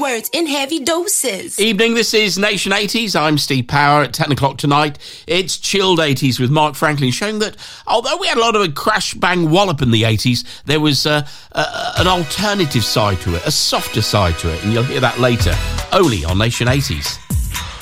words in heavy doses. Evening, this is Nation 80s. I'm Steve Power. At 10 o'clock tonight, it's Chilled 80s with Mark Franklin, showing that although we had a lot of a crash, bang, wallop in the 80s, there was an alternative side to it, a softer side to it, and you'll hear that later, only on Nation 80s.